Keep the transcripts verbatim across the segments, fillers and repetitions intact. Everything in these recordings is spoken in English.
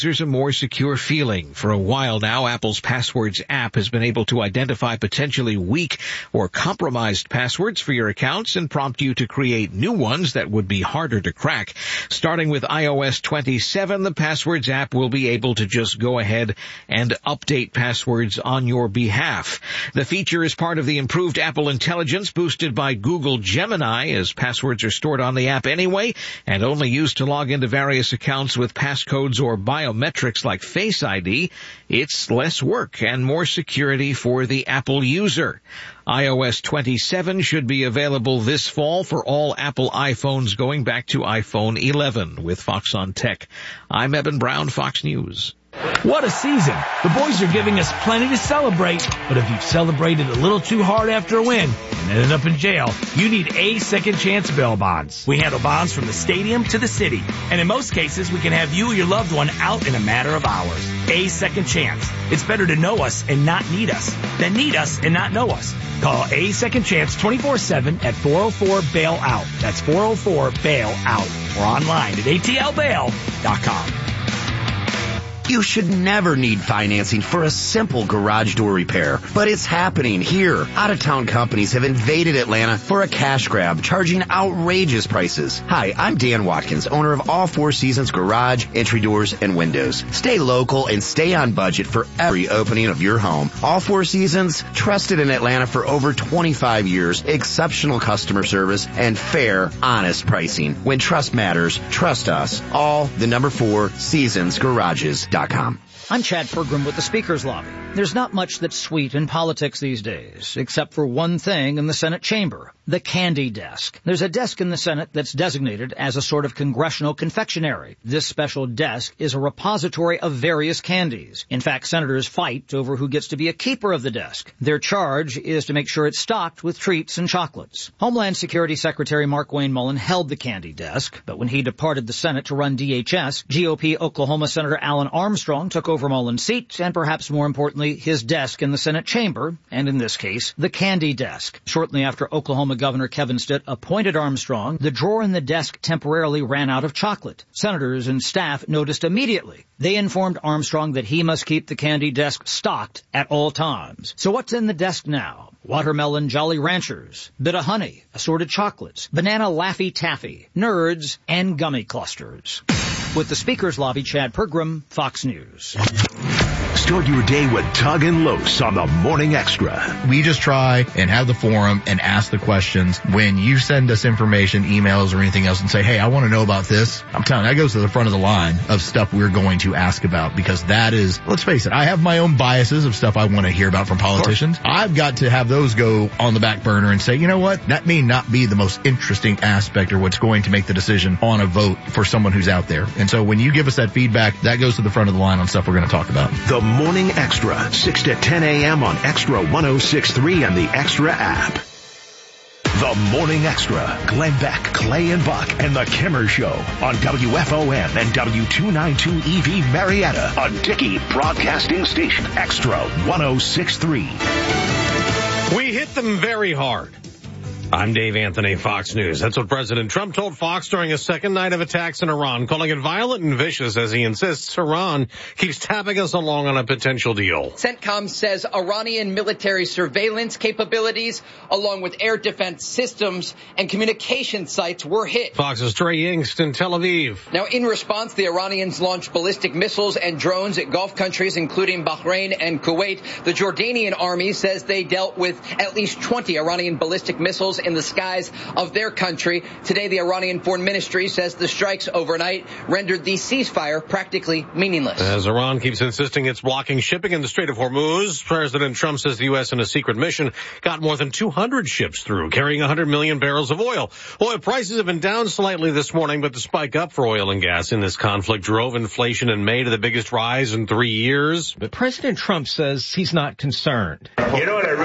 There's a more secure feeling. For a while now, Apple's Passwords app has been able to identify potentially weak or compromised passwords for your accounts and prompt you to create new ones that would be harder to crack. Starting with i O S twenty-seven, the Passwords app will be able to just go ahead and update passwords on your behalf. The feature is part of the improved Apple Intelligence boosted by Google Gemini, as passwords are stored on the app anyway and only used to log into various accounts with passcodes or biometrics. Metrics like Face I D. It's less work and more security for the Apple user. i O S twenty-seven should be available this fall for all Apple iPhones going back to iPhone eleven. With Fox on Tech, I'm Eben Brown, Fox News. What a season. The boys are giving us plenty to celebrate, but if you've celebrated a little too hard after a win and ended up in jail, you need A Second Chance bail bonds. We handle bonds from the stadium to the city, and in most cases, we can have you or your loved one out in a matter of hours. A Second Chance. It's better to know us and not need us than need us and not know us. Call A Second Chance twenty-four seven at four oh four bail out. That's four oh four bail out. Or online at A T L bail dot com. You should never need financing for a simple garage door repair, but it's happening here. Out-of-town companies have invaded Atlanta for a cash grab, charging outrageous prices. Hi, I'm Dan Watkins, owner of All Four Seasons Garage, Entry Doors, and Windows. Stay local and stay on budget for every opening of your home. All Four Seasons, trusted in Atlanta for over twenty-five years, exceptional customer service, and fair, honest pricing. When trust matters, trust us. All the number four seasons garages dot com. I'm Chad Pergram with the Speaker's Lobby. There's not much that's sweet in politics these days, except for one thing in the Senate chamber, the candy desk. There's a desk in the Senate that's designated as a sort of congressional confectionery. This special desk is a repository of various candies. In fact, senators fight over who gets to be a keeper of the desk. Their charge is to make sure it's stocked with treats and chocolates. Homeland Security Secretary Mark Wayne Mullen held the candy desk, but when he departed the Senate to run D H S, G O P Oklahoma Senator Alan Armstrong took over Mullen's seat and, perhaps more importantly, his desk in the Senate chamber, and in this case, the candy desk. Shortly after Oklahoma Governor Kevin Stitt appointed Armstrong, the drawer in the desk temporarily ran out of chocolate. Senators and staff noticed immediately. They informed Armstrong that he must keep the candy desk stocked at all times. So what's in the desk now? Watermelon Jolly Ranchers, bit of honey, assorted chocolates, banana Laffy Taffy, Nerds, and gummy clusters. With the Speaker's Lobby, Chad Pergram, Fox News. Start your day with Tug and Los on the Morning Extra. We just try and have the forum and ask the questions. When you send us information, emails, or anything else and say, hey, I want to know about this, I'm telling you, that goes to the front of the line of stuff we're going to ask about, because that is, let's face it, I have my own biases of stuff I want to hear about from politicians. I've got to have those go on the back burner and say, you know what, that may not be the most interesting aspect or what's going to make the decision on a vote for someone who's out there. And so when you give us that feedback, that goes to the front of the line on stuff we're going to talk about. The Morning Extra, six to ten a.m. on Extra one oh six point three and the Extra app. The Morning Extra, Glenn Beck, Clay and Buck, and the Kimmer Show on W F O M and W two ninety-two E V Marietta, a Dickey Broadcasting Station, Extra one oh six point three. We hit them very hard. I'm Dave Anthony, Fox News. That's what President Trump told Fox during a second night of attacks in Iran, calling it violent and vicious as he insists Iran keeps tapping us along on a potential deal. CENTCOM says Iranian military surveillance capabilities, along with air defense systems and communication sites, were hit. Fox's Trey Yingst in Tel Aviv. Now, in response, the Iranians launched ballistic missiles and drones at Gulf countries, including Bahrain and Kuwait. The Jordanian army says they dealt with at least twenty Iranian ballistic missiles in the skies of their country. Today, the Iranian Foreign Ministry says the strikes overnight rendered the ceasefire practically meaningless. As Iran keeps insisting it's blocking shipping in the Strait of Hormuz, President Trump says the U S in a secret mission got more than two hundred ships through, carrying one hundred million barrels of oil. Oil prices have been down slightly this morning, but the spike up for oil and gas in this conflict drove inflation in May to the biggest rise in three years. But President Trump says he's not concerned. You know what I really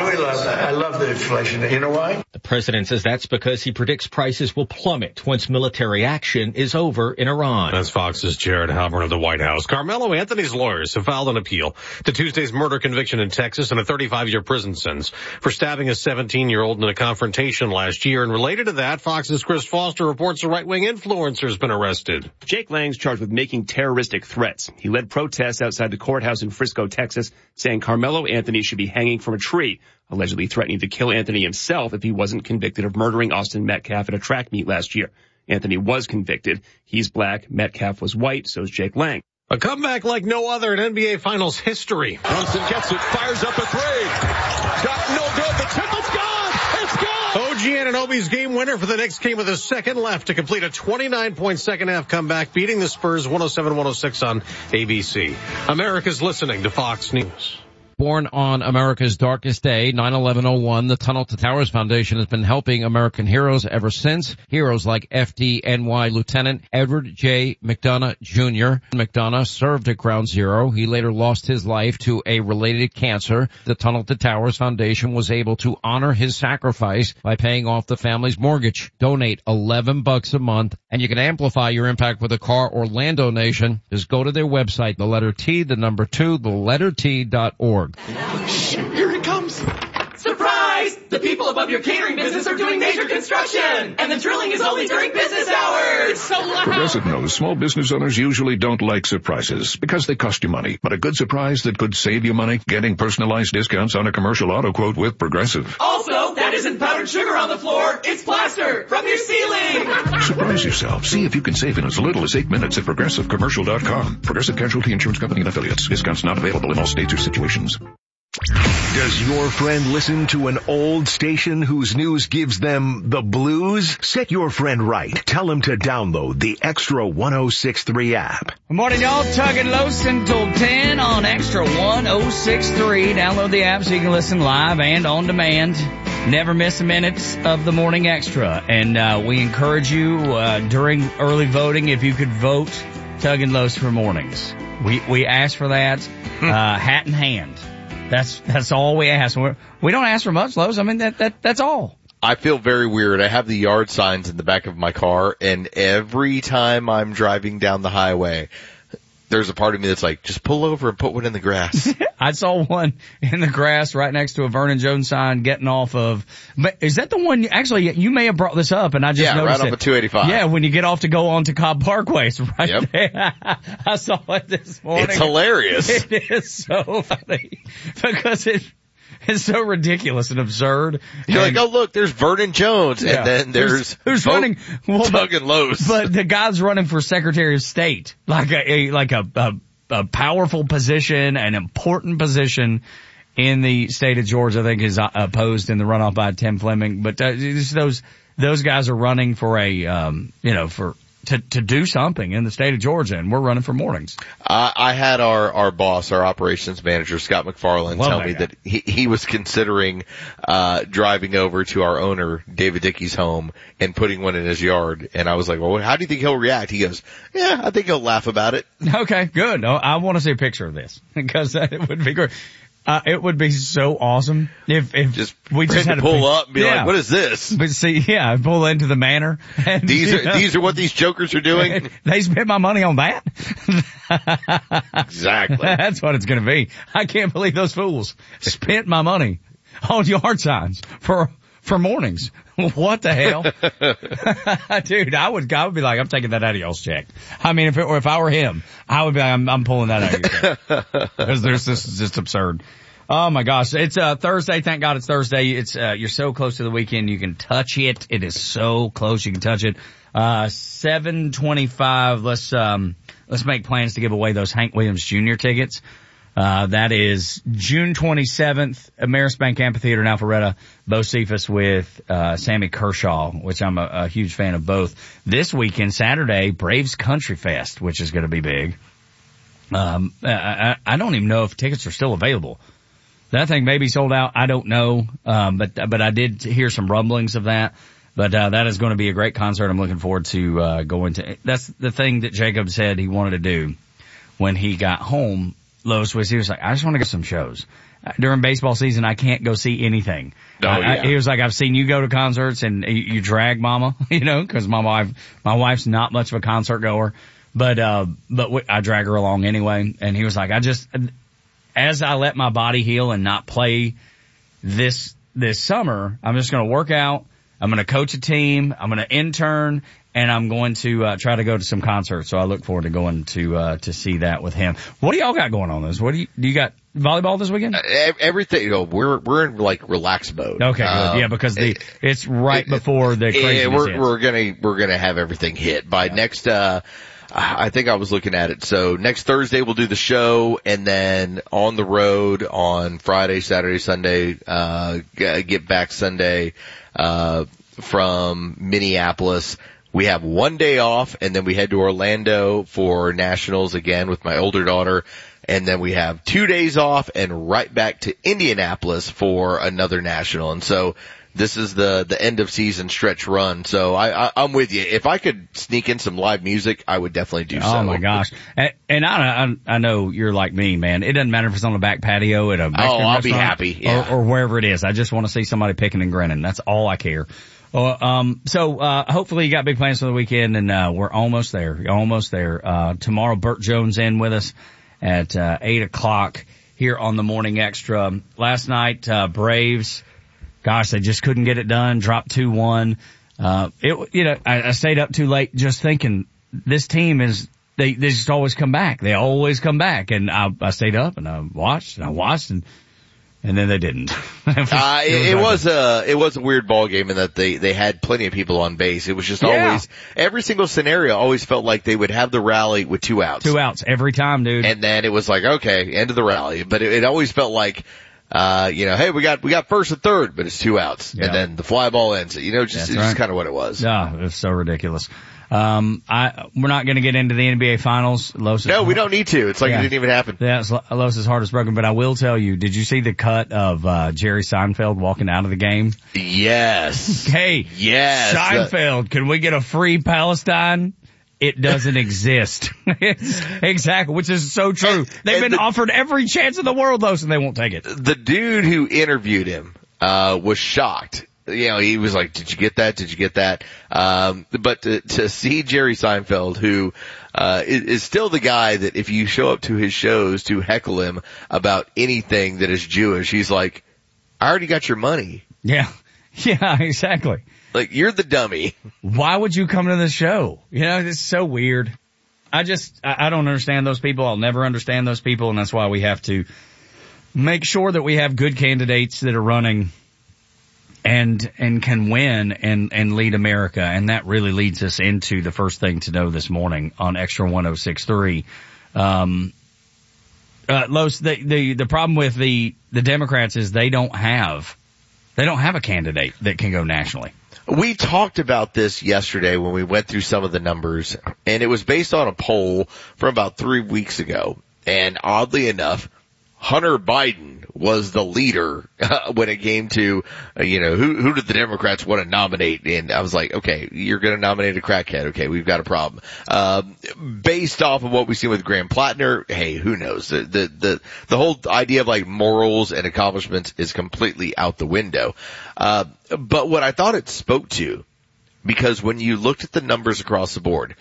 we love that. I love the inflation. You know why? The president says that's because he predicts prices will plummet once military action is over in Iran. That's Fox's Jared Halpern of the White House. Carmelo Anthony's lawyers have filed an appeal to Tuesday's murder conviction in Texas and a thirty-five-year prison sentence for stabbing a seventeen-year-old in a confrontation last year. And related to that, Fox's Chris Foster reports a right-wing influencer has been arrested. Jake Lang's charged with making terroristic threats. He led protests outside the courthouse in Frisco, Texas, saying Carmelo Anthony should be hanging from a tree, allegedly threatening to kill Anthony himself if he wasn't convicted of murdering Austin Metcalf at a track meet last year. Anthony was convicted. He's black. Metcalf was white. So is Jake Lang. A comeback like no other in N B A Finals history. Brunson gets it, fires up a three. Got no good. The tip is gone. It's gone. O G Anunoby's game winner for the Knicks came with a second left to complete a twenty-nine point second half comeback, beating the Spurs one oh seven one oh six on A B C. America's listening to Fox News. Born on America's darkest day, nine eleven oh one, the Tunnel to Towers Foundation has been helping American heroes ever since. Heroes like F D N Y Lieutenant Edward J. McDonough Junior McDonough served at Ground Zero. He later lost his life to a related cancer. The Tunnel to Towers Foundation was able to honor his sacrifice by paying off the family's mortgage. Donate eleven bucks a month, and you can amplify your impact with a car or land donation. Just go to their website, the letter T, the number two, the letter T dot org. Here it comes. Surprise! The people above your catering business are doing major construction, and the drilling is only during business hours. It's so loud. Progressive knows small business owners usually don't like surprises because they cost you money. But a good surprise that could save you money? Getting personalized discounts on a commercial auto quote with Progressive. Also, that isn't powdered sugar on the floor. It's plaster from your ceiling. Surprise yourself. See if you can save in as little as eight minutes at progressive commercial dot com. Progressive Casualty Insurance Company and Affiliates. Discounts not available in all states or situations. Does your friend listen to an old station whose news gives them the blues? Set your friend right. Tell him to download the Extra ten sixty-three app. Good morning, y'all. Tug and Loose until ten on Extra ten sixty-three. Download the app so you can listen live and on demand. Never miss a minute of the Morning Extra. And uh, we encourage you uh, during early voting, if you could vote Tug and Loose for mornings. We we ask for that, uh, hat in hand. That's that's all we ask. We're, we don't ask for much, Lowe's. I mean, that that that's all. I feel very weird. I have the yard signs in the back of my car, and every time I'm driving down the highway, there's a part of me that's like, just pull over and put one in the grass. I saw one in the grass right next to a Vernon Jones sign getting off of, but is that the one, you, actually, you may have brought this up and I just yeah, noticed right it. off of two eighty-five. Yeah, when you get off to go on to Cobb Parkway, it's right yep. there. I saw it this morning. It's hilarious. It is so funny because it, it's so ridiculous and absurd. You're and, like, oh look, there's Vernon Jones, yeah, and then there's who's, who's running well, Tug and Lowe's. But the guy's running for Secretary of State, like a, a like a, a a powerful position, an important position in the state of Georgia. I think is opposed in the runoff by Tim Fleming. But uh, those those guys are running for a um, you know for. To, to do something in the state of Georgia, and we're running for mornings. Uh, I had our, our boss, our operations manager, Scott McFarland, Love tell that me guy. that he, he was considering, uh, driving over to our owner, David Dickey's home, and putting one in his yard. And I was like, well, how do you think he'll react? He goes, yeah, I think he'll laugh about it. Okay, good. Oh, I want to see a picture of this because it would be great. Uh, it would be so awesome if, if just we just had to to pull be, up and be yeah. like, what is this? But see, yeah, pull into the manor. And, these are, you know, these are what these jokers are doing? They spent my money on that? Exactly. That's what it's gonna be. I can't believe those fools spent my money on yard signs for, for mornings. What the hell? Dude, I would, I would be like, I'm taking that out of y'all's check. I mean, if it, or if I were him, I would be like, I'm, I'm pulling that out of your check. Because there's, this is just absurd. Oh my gosh. It's, uh, Thursday. Thank God it's Thursday. It's, uh, you're so close to the weekend. You can touch it. It is so close. You can touch it. Uh, seven twenty-five. Let's, um, let's make plans to give away those Hank Williams Junior tickets. Uh, that is June twenty-seventh, Ameris Bank Amphitheater in Alpharetta, Bo Cephas with, uh, Sammy Kershaw, which I'm a, a huge fan of both. This weekend, Saturday, Braves Country Fest, which is going to be big. Um, I, I don't even know if tickets are still available. That thing may be sold out. I don't know. Um, but, but I did hear some rumblings of that. But, uh, that is going to be a great concert. I'm looking forward to, uh, going to, that's the thing that Jacob said he wanted to do when he got home Lois, was he was like, I just want to go to some shows. During baseball season, I can't go see anything. Oh, I, yeah. I, he was like, I've seen you go to concerts and you, you drag mama, you know, cause my wife, my wife's not much of a concert goer, but, uh, but w- I drag her along anyway. And he was like, I just, as I let my body heal and not play this, this summer, I'm just going to work out. I'm going to coach a team. I'm going to intern, and I'm going to uh, try to go to some concerts. So I look forward to going to uh, to see that with him. What do y'all got going on this? What do you do? You got volleyball this weekend? Uh, everything. You know, we're we're in like relax mode. Okay, good. Um, Yeah, because the it's right before the craziness yeah, we're hits. we're gonna we're gonna have everything hit by Yeah. next. uh I think I was looking at it. So next Thursday we'll do the show, and then on the road on Friday, Saturday, Sunday. Uh g- get back Sunday uh from Minneapolis. We have one day off, and then we head to Orlando for nationals again with my older daughter. And then we have two days off and right back to Indianapolis for another national. And so this is the, the end of season stretch run. So I, I, I'm with you. If I could sneak in some live music, I would definitely do so. Oh my gosh. And, and I, I, I know you're like me, man. It doesn't matter if it's on the back patio at a Mexican Oh, I'll be restaurant happy. Yeah. or, or wherever it is. I just want to see somebody picking and grinning. That's all I care. Uh, um, so, uh, hopefully you got big plans for the weekend, and, uh, we're almost there. Almost there. Uh, tomorrow Burt Jones in with us at, uh, eight o'clock here on the Morning Extra. Last night, uh, Braves, gosh, they just couldn't get it done. Dropped two one. Uh, it, you know, I, I stayed up too late just thinking this team is, they, they just always come back. They always come back. And I, I stayed up and I watched and I watched and, and then they didn't. uh, it, it was a, it was a weird ball game in that they, they had plenty of people on base. It was just Yeah. always, every single scenario always felt like they would have the rally with two outs. Two outs every time, dude. And then it was like, okay, end of the rally. But it, it always felt like, uh, you know, hey, we got, we got first and third, but it's two outs. Yeah. And then the fly ball ends. You know, just, That's it's right. just kind of what it was. Oh, it's so ridiculous. Um, I, we're not going to get into the N B A finals. Los No, we don't need to. It's like Yeah. it didn't even happen. Yeah, it's- Los's heart is broken, but I will tell you, did you see the cut of, uh, Jerry Seinfeld walking out of the game? Yes. Hey, Yes. Seinfeld, can we get a free Palestine? It doesn't exist. It's, exactly, which is so true. They've and been the- offered every chance in the world, Los, and they won't take it. The dude who interviewed him, uh, was shocked. You know, he was like, did you get that? Did you get that? Um, but to, to see Jerry Seinfeld, who, uh, is, is still the guy that if you show up to his shows to heckle him about anything that is Jewish, he's like, I already got your money. Yeah. Yeah, exactly. Like, you're the dummy. Why would you come to the show? You know, it's so weird. I just, I, I don't understand those people. I'll never understand those people, and that's why we have to make sure that we have good candidates that are running and, and can win and, and lead America. And that really leads us into the first thing to know this morning on Extra one oh six three. Um, uh, Los, the, the, the problem with the, the Democrats is they don't have, they don't have a candidate that can go nationally. We talked about this yesterday when we went through some of the numbers, and it was based on a poll from about three weeks ago. And oddly enough, Hunter Biden was the leader uh, when it came to, uh, you know, who who did the Democrats want to nominate? And I was like, okay, you're going to nominate a crackhead. Okay, we've got a problem. Um, based off of what we've seen with Graham Plattner, hey, who knows? The, the the the whole idea of like morals and accomplishments is completely out the window. Uh, but what I thought it spoke to, because when you looked at the numbers across the board,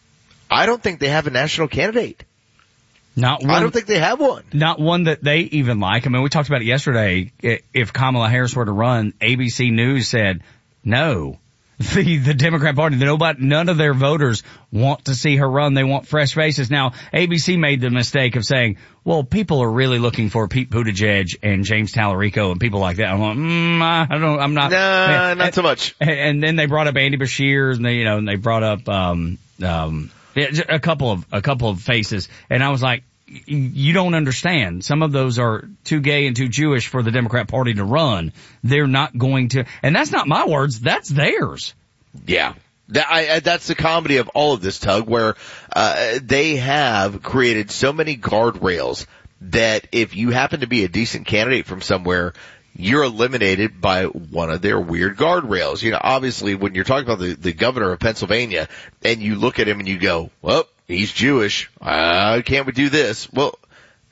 I don't think they have a national candidate. Not one, I don't think they have one. Not one that they even like. I mean, we talked about it yesterday. If Kamala Harris were to run, A B C News said no. The the Democrat Party, nobody, none of their voters want to see her run. They want fresh faces. Now, A B C made the mistake of saying, well, people are really looking for Pete Buttigieg and James Tallarico and people like that. I'm like, mm, I don't, I'm not. Nah, and, not so much. And, and then they brought up Andy Bashir, and they, you know, and they brought up, um, um, yeah, a couple of, a couple of faces. And I was like, you don't understand. Some of those are too gay and too Jewish for the Democrat Party to run. They're not going to, and that's not my words, that's theirs. Yeah. That, I, I, that's the comedy of all of this, Tug, where, uh, they have created so many guardrails that if you happen to be a decent candidate from somewhere, you're eliminated by one of their weird guardrails. You know, obviously when you're talking about the, the governor of Pennsylvania and you look at him and you go, well, he's Jewish. Uh, can't we do this? Well,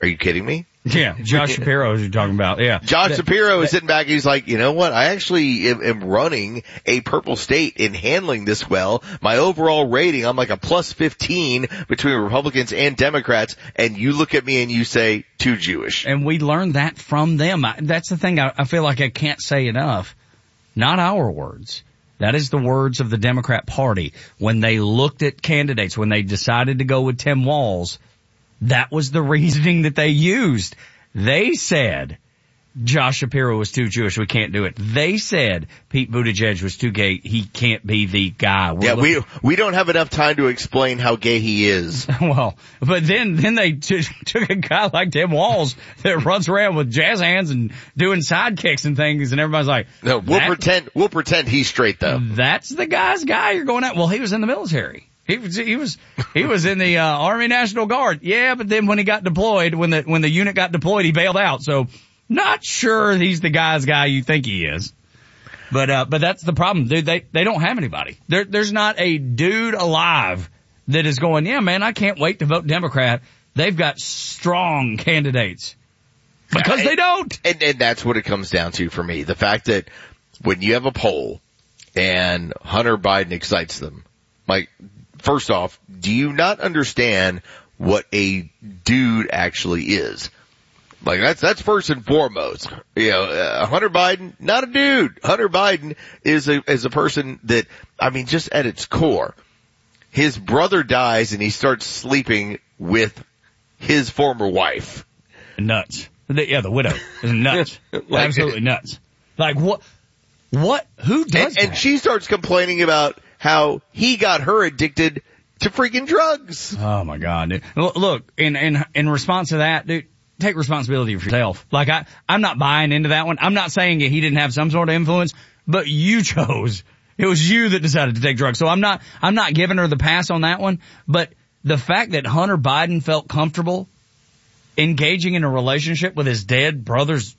Are you kidding me? Yeah, Josh Shapiro is you're talking about. Yeah, Josh that, Shapiro that, is sitting back and he's like, you know what? I actually am, am running a purple state and handling this well. My overall rating, I'm like a plus fifteen between Republicans and Democrats. And you look at me and you say, too Jewish. And we learned that from them. I, that's the thing I, I feel like I can't say enough. Not our words. That is the words of the Democrat Party. When they looked at candidates, when they decided to go with Tim Walz, that was the reasoning that they used. They said Josh Shapiro was too Jewish, we can't do it. They said Pete Buttigieg was too gay, he can't be the guy. We're yeah, looking- we we don't have enough time to explain how gay he is. Well, but then then they t- took a guy like Tim Walz that runs around with jazz hands and doing sidekicks and things, and everybody's like, no, we'll that, pretend we'll pretend he's straight though. That's the guy's guy you're going at. Well, he was in the military. He was, he was, he was in the, uh, Army National Guard. Yeah, but then when he got deployed, when the, when the unit got deployed, he bailed out. So, not sure he's the guy's guy you think he is. But, uh, but that's the problem, dude. They, they don't have anybody. There, there's not a dude alive that is going, yeah, man, I can't wait to vote Democrat. They've got strong candidates. Because and, they don't. And, and that's what it comes down to for me. The fact that when you have a poll and Hunter Biden excites them, like, first off, do you not understand what a dude actually is? Like, that's, that's first and foremost. You know, uh, Hunter Biden, not a dude. Hunter Biden is a, is a person that, I mean, just at its core, his brother dies and he starts sleeping with his former wife. Nuts. Yeah, the widow is nuts. Like, absolutely nuts. Like, what, what, who does and, that? And she starts complaining about how he got her addicted to freaking drugs. Oh my God, dude. Look, in, in, in response to that, dude, take responsibility for yourself. Like I, I'm not buying into that one. I'm not saying that he didn't have some sort of influence, but you chose. It was you that decided to take drugs. So I'm not, I'm not giving her the pass on that one, but the fact that Hunter Biden felt comfortable engaging in a relationship with his dead brother's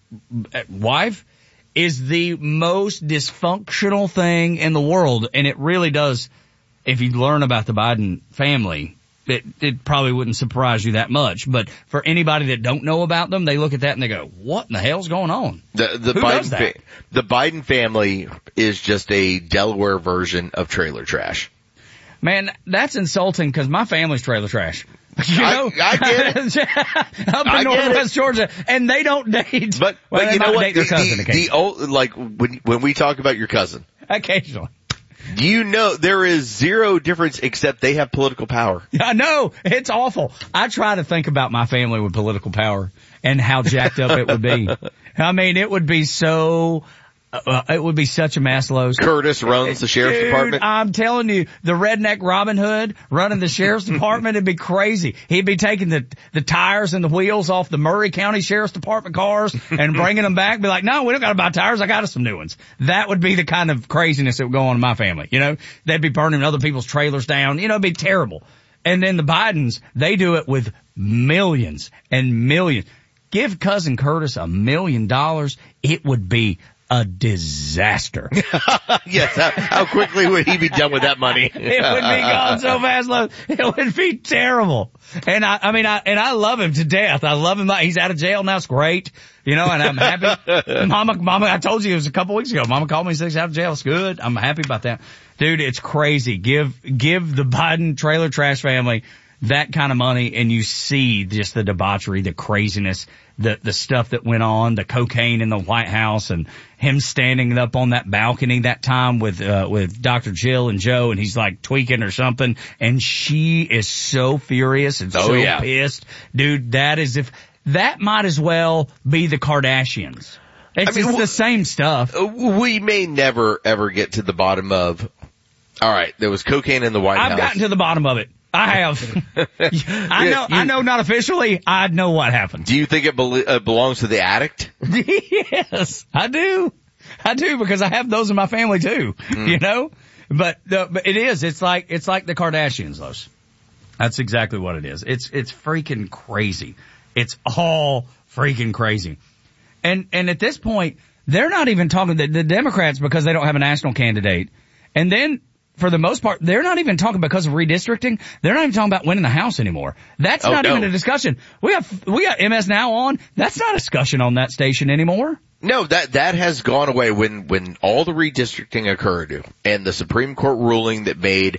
wife is the most dysfunctional thing in the world. And it really does, if you learn about the Biden family, it, it probably wouldn't surprise you that much. But for anybody that don't know about them, they look at that and they go, what in the hell's going on? The, the Who Biden, does that? Fa- the Biden family is just a Delaware version of trailer trash. Man, that's insulting because my family's trailer trash. You know, I, I get it. up in I Northwest Georgia, and they don't date. But, well, but you know what? date their The, cousin the, occasionally. the old, like when when we talk about your cousin, occasionally. Do you know there is zero difference except they have political power? I know. It's awful. I try to think about my family with political power and how jacked up it would be. I mean, it would be so, uh, it would be such a Maslows. Curtis runs the sheriff's Dude, department. I'm telling you, the redneck Robin Hood running the sheriff's department, it'd be crazy. He'd be taking the, the tires and the wheels off the Murray County Sheriff's Department cars and bringing them back. Be like, no, we don't gotta buy tires. I got us some new ones. That would be the kind of craziness that would go on in my family. You know, they'd be burning other people's trailers down. You know, it'd be terrible. And then the Bidens, they do it with millions and millions. Give cousin Curtis a million dollars, it would be a disaster. Yes, how, how quickly would he be done with that money? It would be gone so fast, love. It would be terrible. And I, I mean, I, and I love him to death. I love him. He's out of jail now. It's great. You know, and I'm happy. Mama, mama, I told you it was a couple weeks ago. Mama called me and said he's out of jail. It's good. I'm happy about that. Dude, it's crazy. Give, give the Biden trailer trash family that kind of money and you see just the debauchery, the craziness, the, the stuff that went on, the cocaine in the White House and him standing up on that balcony that time with, uh, with Doctor Jill and Joe and he's like tweaking or something and she is so furious and oh, so yeah. pissed. Dude, that is if, that might as well be the Kardashians. It's, I mean, it's the same stuff. We may never ever get to the bottom of, all right, there was cocaine in the White I've House. I've gotten to the bottom of it. I have. I know, you, I know not officially, I know what happened. Do you think it be- uh, belongs to the addict? Yes, I do. I do because I have those in my family too, mm. you know? But, the, but it is, it's like, it's like the Kardashians, those. That's exactly what it is. It's, it's freaking crazy. It's all freaking crazy. And, and at this point, they're not even talking, the, the Democrats, because they don't have a national candidate. And then for the most part, they're not even talking because of redistricting. They're not even talking about winning the House anymore. That's Oh, not no. even a discussion. We got, we got M S Now on. That's not a discussion on that station anymore. No, that that has gone away when when all the redistricting occurred and the Supreme Court ruling that made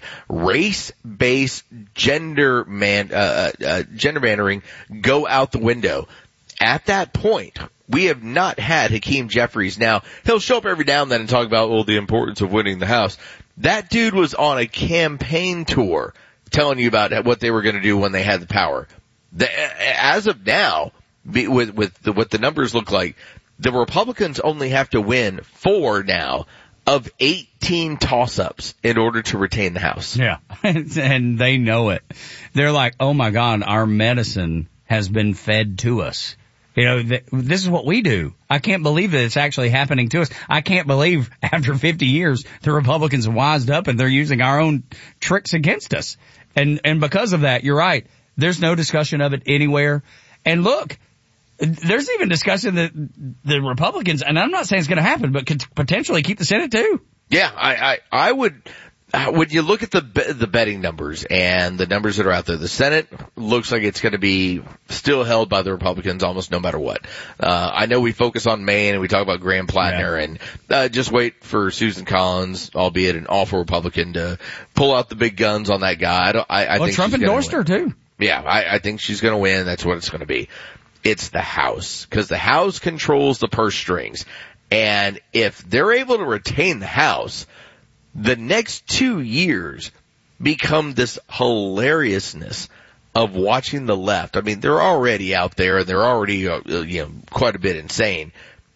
race-based gender man uh, uh gender mandering go out the window. At that point, we have not had Hakeem Jeffries. Now, he'll show up every now and then and talk about, well, the importance of winning the House. That dude was on a campaign tour telling you about what they were going to do when they had the power. The, as of now, be, with, with the, what the numbers look like, the Republicans only have to win four now of eighteen toss-ups in order to retain the House. Yeah. And they know it. They're like, oh my God, our medicine has been fed to us. You know, th- this is what we do. I can't believe that it's actually happening to us. I can't believe after fifty years, the Republicans have wised up and they're using our own tricks against us. And, and because of that, you're right. There's no discussion of it anywhere. And look, there's even discussion that the Republicans, and I'm not saying it's going to happen, but could potentially keep the Senate too. Yeah, I, I, I would, uh, when you look at the, the betting numbers and the numbers that are out there, the Senate looks like it's going to be still held by the Republicans almost no matter what. Uh, I know we focus on Maine and we talk about Graham Plattner yeah. and, uh, just wait for Susan Collins, albeit an awful Republican, to pull out the big guns on that guy. I, don't, I, I well, think Trump endorsed her too. Yeah, I, I think she's going to win. That's what it's going to be. It's the House, because the House controls the purse strings. And if they're able to retain the House, the next two years become this hilariousness of watching the left. I mean, they're already out there and they're already, uh, you know, quite a bit insane.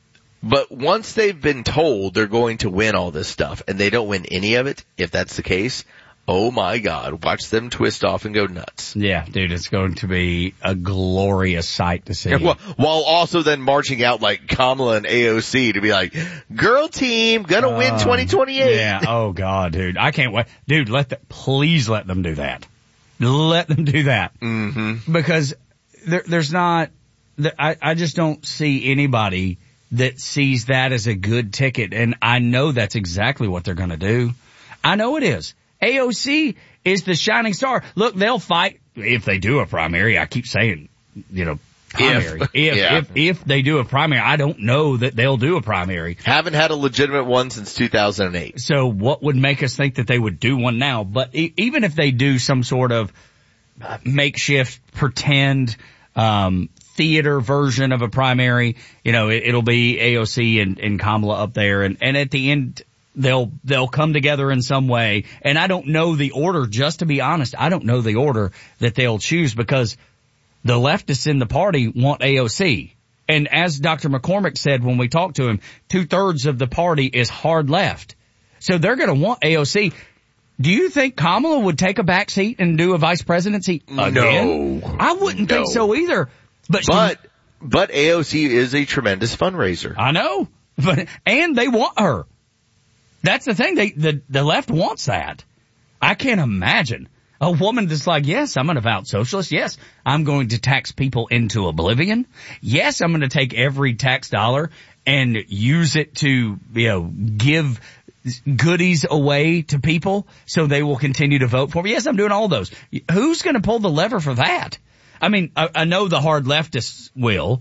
But once they've been told they're going to win all this stuff and they don't win any of it, if that's the case, oh my God, watch them twist off and go nuts. Yeah, dude, it's going to be a glorious sight to see. Yeah, well, while also then marching out like Kamala and A O C to be like, girl team, gonna uh, win twenty twenty-eight. Yeah, oh God, dude, I can't wait. Dude, let the, please let them do that. Let them do that. Mm-hmm. Because there, there's not, there, I, I just don't see anybody that sees that as a good ticket. And I know that's exactly what they're gonna do. I know it is. A O C is the shining star. Look, they'll fight if they do a primary. I keep saying, you know, primary. If, if, yeah. if, if they do a primary, I don't know that they'll do a primary. Haven't had a legitimate one since two thousand eight. So what would make us think that they would do one now? But e- even if they do some sort of makeshift, pretend, um, theater version of a primary, you know, it, it'll be A O C and, and Kamala up there. And, and at the end, They'll, they'll come together in some way. And I don't know the order, just to be honest, I don't know the order that they'll choose because the leftists in the party want A O C. And as Doctor McCormick said when we talked to him, two thirds of the party is hard left. So they're going to want A O C. Do you think Kamala would take a back seat and do a vice presidency again? No. I wouldn't no. think so either. But, but, she, but A O C is a tremendous fundraiser. I know. But, and they want her. That's the thing. They, the, the left wants that. I can't imagine a woman that's like, yes, I'm an avowed socialist. Yes, I'm going to tax people into oblivion. Yes, I'm going to take every tax dollar and use it to, you know, give goodies away to people so they will continue to vote for me. Yes, I'm doing all those. Who's going to pull the lever for that? I mean, I, I know the hard leftists will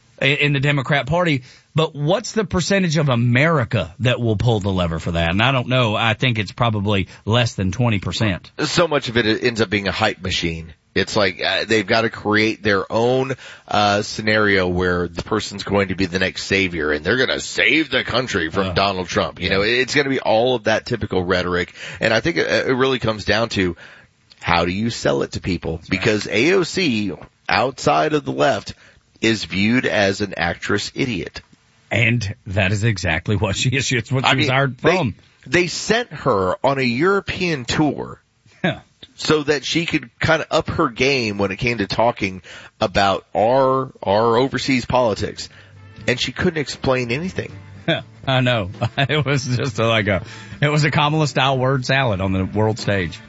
in the Democrat Party, but what's the percentage of America that will pull the lever for that? And I don't know. I think it's probably less than twenty percent. So much of it ends up being a hype machine. It's like uh, they've got to create their own uh scenario where the person's going to be the next savior and they're going to save the country from uh, Donald Trump. You know, it's going to be all of that typical rhetoric. And I think it, it really comes down to how do you sell it to people? That's because right. A O C, outside of the left, is viewed as an actress idiot. And that is exactly what she is. It's what she I was mean, hired from. They, they sent her on a European tour yeah. so that she could kind of up her game when it came to talking about our our overseas politics. And she couldn't explain anything. Yeah, I know. It was just a, like a, it was a Kamala-style word salad on the world stage.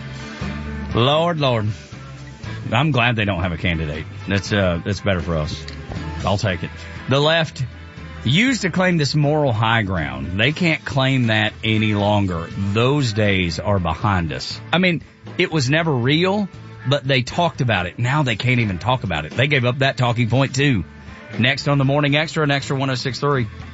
Lord, Lord. I'm glad they don't have a candidate. That's uh, that's better for us. I'll take it. The left used to claim this moral high ground. They can't claim that any longer. Those days are behind us. I mean, it was never real, but they talked about it. Now they can't even talk about it. They gave up that talking point too. Next on the Morning Extra, an Extra one oh six point three.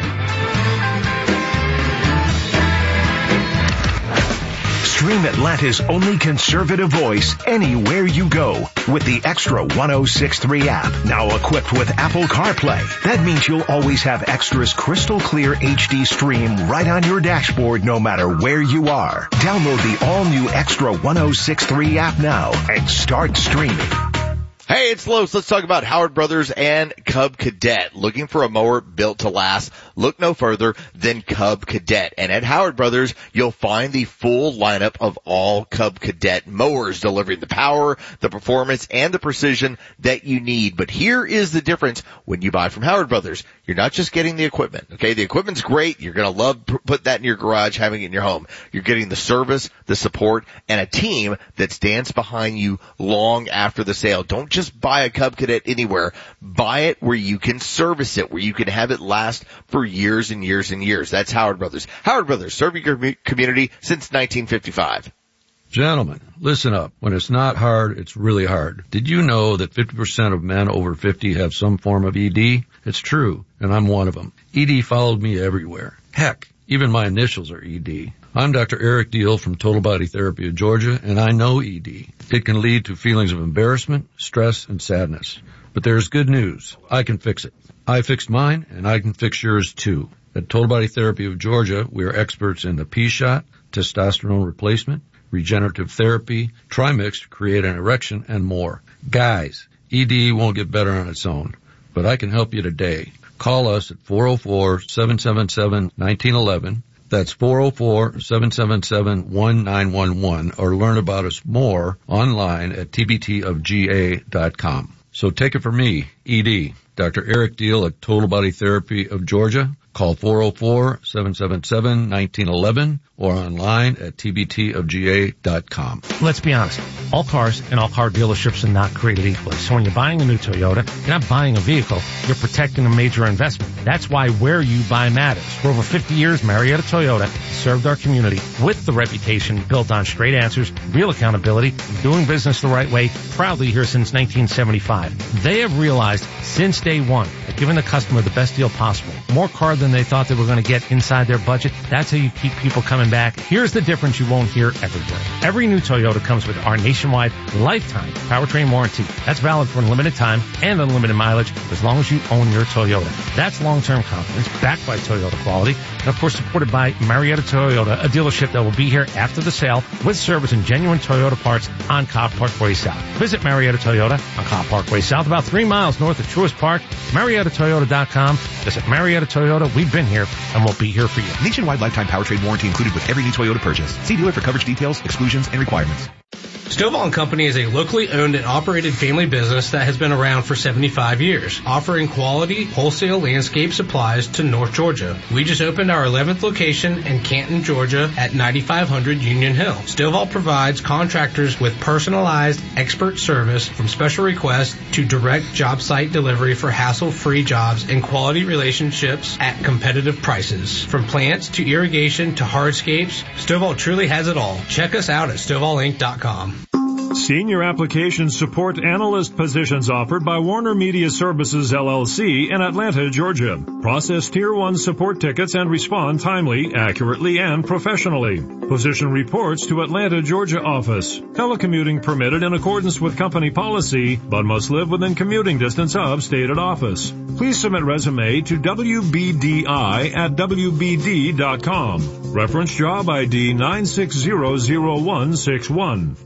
Stream Atlanta's only conservative voice anywhere you go with the Extra one oh six point three app. Now equipped with Apple CarPlay. That means you'll always have Extra's crystal clear H D stream right on your dashboard no matter where you are. Download the all-new Extra one oh six point three app now and start streaming. Hey, it's Los. Let's talk about Howard Brothers and Cub Cadet. Looking for a mower built to last? Look no further than Cub Cadet. And at Howard Brothers, you'll find the full lineup of all Cub Cadet mowers, delivering the power, the performance, and the precision that you need. But here is the difference when you buy from Howard Brothers. You're not just getting the equipment, okay? The equipment's great. You're going to love p- put that in your garage, having it in your home. You're getting the service, the support, and a team that stands behind you long after the sale. Don't just buy a Cub Cadet anywhere. Buy it where you can service it, where you can have it last for years and years and years. That's Howard Brothers. Howard Brothers, serving your community since nineteen fifty-five. Gentlemen, listen up. When it's not hard, it's really hard. Did you know that fifty percent of men over fifty have some form of E D? It's true, and I'm one of them. E D followed me everywhere. Heck, even my initials are E D. I'm Doctor Eric Deal from Total Body Therapy of Georgia, and I know E D. It can lead to feelings of embarrassment, stress, and sadness. But there's good news. I can fix it. I fixed mine, and I can fix yours too. At Total Body Therapy of Georgia, we are experts in the P-Shot, testosterone replacement, regenerative therapy, Trimix to create an erection, and more. Guys, E D won't get better on its own, but I can help you today. Call us at four oh four, seven seven seven, one nine one one. That's four oh four, seven seven seven, one nine one one, or learn about us more online at t b t of g a dot com. So take it from me, E D, Doctor Eric Deal at Total Body Therapy of Georgia. Call four oh four, seven seven seven, one nine one one or online at t b t of g a dot com. Let's be honest. All cars and all car dealerships are not created equally. So when you're buying a new Toyota, you're not buying a vehicle. You're protecting a major investment. That's why where you buy matters. For over fifty years, Marietta Toyota served our community with the reputation built on straight answers, real accountability, doing business the right way, proudly here since nineteen seventy-five. They have realized since day one that giving the customer the best deal possible, more car than they thought they were going to get inside their budget, that's how you keep people coming back. Here's the difference you won't hear everywhere. Every new Toyota comes with our nationwide lifetime powertrain warranty. That's valid for unlimited time and unlimited mileage as long as you own your Toyota. That's long-term confidence backed by Toyota quality and, of course, supported by Marietta Toyota, a dealership that will be here after the sale with service and genuine Toyota parts on Cobb Parkway South. Visit Marietta Toyota on Cobb Parkway South, about three miles north of Truist Park. Marietta Toyota dot com. Visit Marietta Toyota. We've been here and we'll be here for you. Nationwide lifetime powertrain warranty included with every new Toyota purchase. See dealer for coverage details, exclusions, and requirements. Stovall and Company is a locally owned and operated family business that has been around for seventy-five years, offering quality wholesale landscape supplies to North Georgia. We just opened our eleventh location in Canton, Georgia at ninety-five hundred Union Hill. Stovall provides contractors with personalized expert service from special requests to direct job site delivery for hassle-free jobs and quality relationships at competitive prices. From plants to irrigation to hardscapes, Stovall truly has it all. Check us out at stovall inc dot com. Senior application support analyst positions offered by Warner Media Services, L L C in Atlanta, Georgia. Process Tier one support tickets and respond timely, accurately, and professionally. Position reports to Atlanta, Georgia office. Telecommuting permitted in accordance with company policy, but must live within commuting distance of stated office. Please submit resume to w b d i at w b d dot com. Reference job I D nine six zero zero one six one.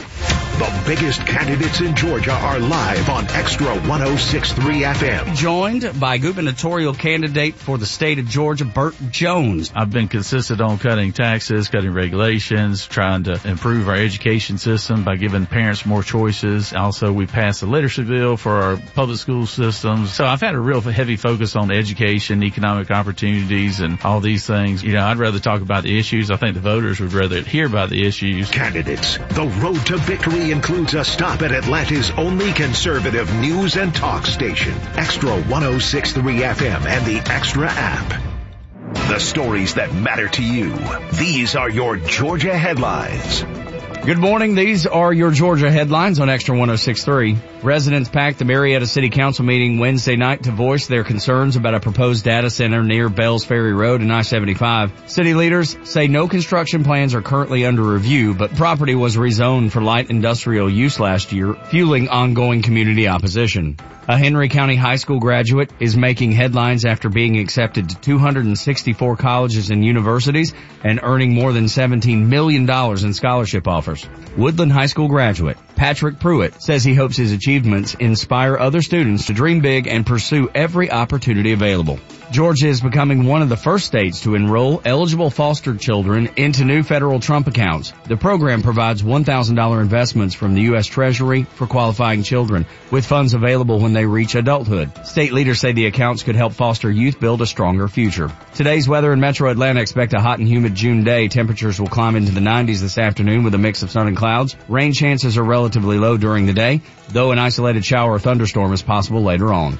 The biggest candidates in Georgia are live on Extra one oh six point three F M. Joined by gubernatorial candidate for the state of Georgia, Burt Jones. I've been consistent on cutting taxes, cutting regulations, trying to improve our education system by giving parents more choices. Also, we passed a literacy bill for our public school systems. So I've had a real heavy focus on education, economic opportunities, and all these things. You know, I'd rather talk about the issues. I think the voters would rather hear about the issues. Candidates, the road to victory usually includes a stop at Atlanta's only conservative news and talk station, Extra one oh six point three F M and the Extra app. The stories that matter to you. These are your Georgia headlines. Good morning. These are your Georgia headlines on Extra one oh six point three. Residents packed the Marietta City Council meeting Wednesday night to voice their concerns about a proposed data center near Bells Ferry Road and I seventy-five. City leaders say no construction plans are currently under review, but property was rezoned for light industrial use last year, fueling ongoing community opposition. A Henry County High School graduate is making headlines after being accepted to two hundred sixty-four colleges and universities and earning more than seventeen million dollars in scholarship offers. Woodland High School graduate Patrick Pruitt says he hopes his achievements inspire other students to dream big and pursue every opportunity available. Georgia is becoming one of the first states to enroll eligible foster children into new federal Trump accounts. The program provides one thousand dollars investments from the U S Treasury for qualifying children, with funds available when they reach adulthood. State leaders say the accounts could help foster youth build a stronger future. Today's weather in Metro Atlanta: expect a hot and humid June day. Temperatures will climb into the nineties this afternoon with a mix of sun and clouds. Rain chances are relatively low during the day, though an isolated shower or thunderstorm is possible later on.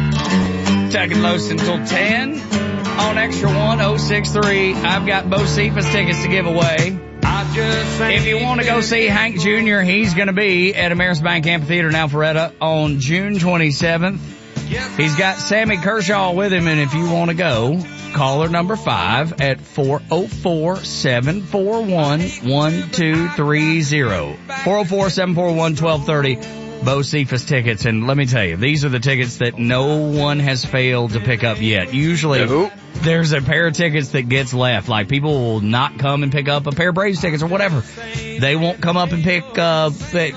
Tugging Los until ten on Extra one oh six point three. I've got Bo Cephas tickets to give away. If you want to go see Hank Junior, he's going to be at Ameris Bank Amphitheater in Alpharetta on June twenty-seventh. He's got Sammy Kershaw with him, and if you want to go, caller number five at four oh four, seven four one, one two three oh. four oh four, seven four one, one two three oh. Bo Cephas tickets, and let me tell you, these are the tickets that no one has failed to pick up yet. Usually, no. There's a pair of tickets that gets left. Like, people will not come and pick up a pair of Braves tickets or whatever. They won't come up and pick, uh,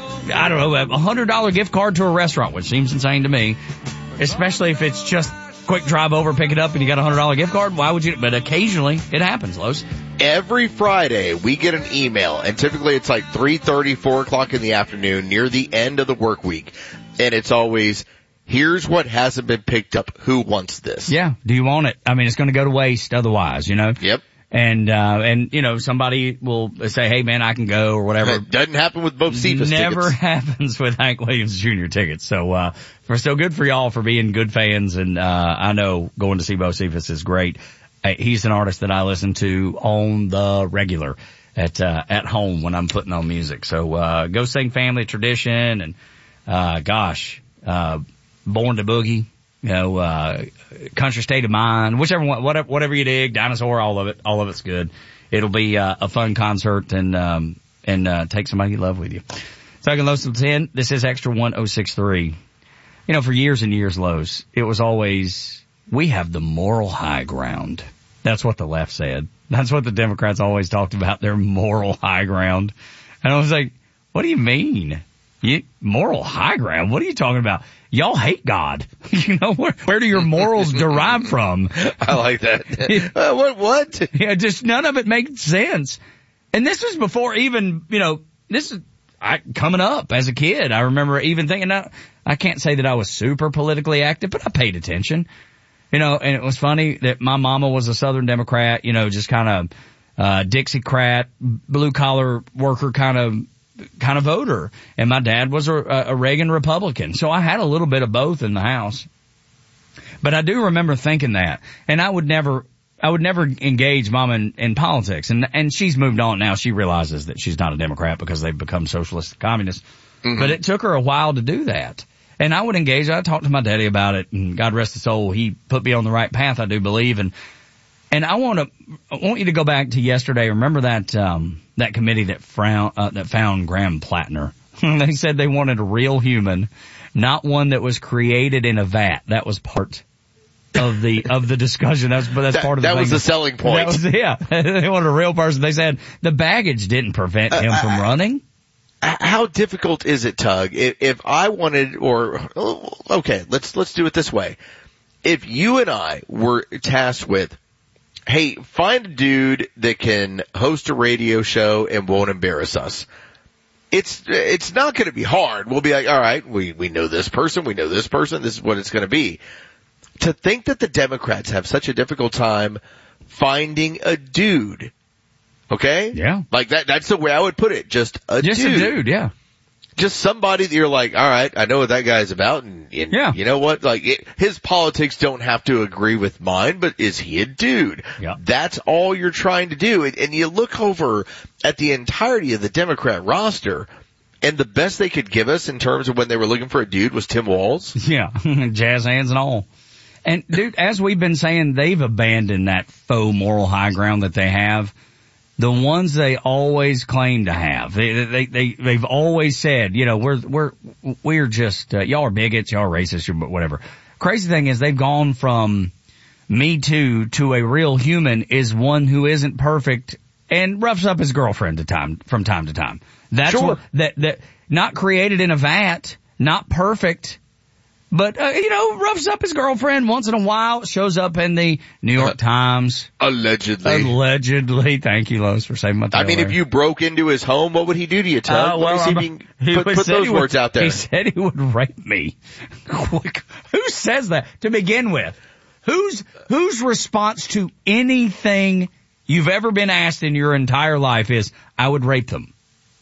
I don't know, a one hundred dollars gift card to a restaurant, which seems insane to me, especially if it's just quick drive over, pick it up, and you got a one hundred dollars gift card. Why would you? But occasionally, it happens, Los. Every Friday, we get an email, and typically it's like three thirty, four o'clock in the afternoon, near the end of the work week. And it's always, here's what hasn't been picked up. Who wants this? Yeah. Do you want it? I mean, it's going to go to waste otherwise, you know? Yep. And, uh, and, you know, somebody will say, hey man, I can go or whatever. It doesn't happen with Bo Cephas tickets. Never happens with Hank Williams Junior tickets. So, uh, we're so good for y'all for being good fans. And, uh, I know going to see Bo Cephas is great. He's an artist that I listen to on the regular at, uh, at home when I'm putting on music. So, uh, go sing Family Tradition and, uh, gosh, uh, Born to Boogie. You know, uh, Country State of Mind, whichever one, whatever, whatever you dig, Dinosaur, all of it, all of it's good. It'll be, uh, a fun concert and, um, and, uh, take somebody you love with you. Tugging Los till ten, this is Extra one oh six point three. You know, for years and years, Los, it was always, we have the moral high ground. That's what the left said. That's what the Democrats always talked about, their moral high ground. And I was like, what do you mean? You, moral high ground? What are you talking about? Y'all hate God. You know, where, where do your morals derive from? I like that. uh, what, what? Yeah, just none of it made sense. And this was before even, you know, this is I, coming up as a kid. I remember even thinking, I, I can't say that I was super politically active, but I paid attention. You know, and it was funny that my mama was a Southern Democrat, you know, just kind of, uh, Dixiecrat, blue collar worker kind of, kind of voter. And my dad was a, a Reagan Republican. So I had a little bit of both in the house. But I do remember thinking that. And I would never, I would never engage mom in, in politics. And, and she's moved on now. She realizes that she's not a Democrat because they've become socialist communists. Mm-hmm. But it took her a while to do that. And I would engage. I talked to my daddy about it, and God rest his soul, he put me on the right path, I do believe. And, and I want to, I want you to go back to yesterday. Remember that, um, that committee that frown, uh, that found Graham Plattner. They said they wanted a real human, not one that was created in a vat. That was part of the, of the discussion. That's, but that's that, part of the That thing. was the selling point. That was, yeah. They wanted a real person. They said the baggage didn't prevent him uh, from running. How difficult is it, Tug? If, if I wanted, or, okay, let's, let's do it this way. If you and I were tasked with, hey, find a dude that can host a radio show and won't embarrass us. It's, it's not going to be hard. We'll be like, all right, we, we know this person, we know this person, this is what it's going to be. To think that the Democrats have such a difficult time finding a dude, okay? Yeah. Like that, that's the way I would put it. Just a Just dude. Just a dude, yeah. just somebody that you're like, all right, I know what that guy's about, and, and yeah. you know what? Like, it, his politics don't have to agree with mine, but is he a dude? Yeah. That's all you're trying to do. And, and you look over at the entirety of the Democrat roster, and the best they could give us in terms of when they were looking for a dude was Tim Walz. Yeah, jazz hands and all. And dude, as we've been saying, they've abandoned that faux moral high ground that they have. The ones they always claim to have. They, they, they, they've always said, you know, we're, we're, we're just, uh, y'all are bigots, y'all are racist, you're whatever. Crazy thing is they've gone from Me Too to a real human is one who isn't perfect and roughs up his girlfriend to time, from time to time. That's sure. what, that, that, not created in a vat, not perfect. But, uh, you know, roughs up his girlfriend once in a while, shows up in the New York uh, Times. Allegedly. Allegedly. Thank you, Lois, for saving my tail I mean, there. if you broke into his home, what would he do to you, Tug? Uh, well, Let me see if he, you can put, put those words would, out there. He said he would rape me. Who says that to begin with? Whose, whose response to anything you've ever been asked in your entire life is, I would rape them?